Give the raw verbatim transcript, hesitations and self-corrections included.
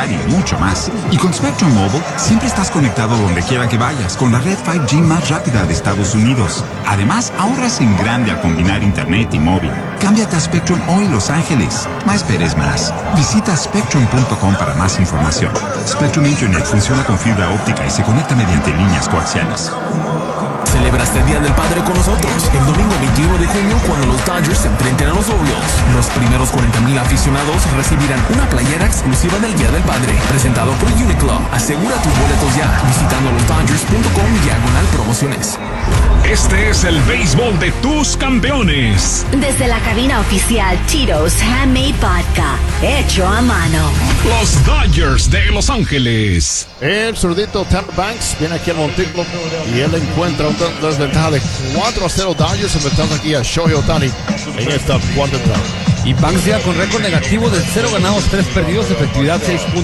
jugar y mucho más. Y con Spectrum Mobile, siempre estás conectado donde quiera que vayas con la red cinco G más rápida de Estados Unidos. Además, ahorras en grande al combinar internet y móvil. Cámbiate a Spectrum hoy, Los Ángeles. No esperes más. Visita spectrum punto com para más información. Spectrum Internet funciona con fibra óptica y se conecta mediante líneas coaxiales. Celebra este Día del Padre con nosotros el domingo veintiuno de junio cuando los Dodgers se enfrenten a los Orioles. Los primeros cuarenta mil aficionados recibirán una playera exclusiva del Día del Padre, presentado por Uniqlo. Asegura tus boletos ya visitando los dodgers punto com diagonal promociones. Este es el béisbol de tus campeones. Desde la cabina oficial Tito's Handmade Vodka, hecho a mano. Los Dodgers de Los Ángeles. El zurdito Tanner Banks viene aquí al montículo y él encuentra una desventaja de cuatro a cero Dodgers, enfrentando aquí a Shohei Ohtani en esta cuarta entrada. Y Banks ya con récord negativo de cero ganados, tres perdidos, efectividad seis punto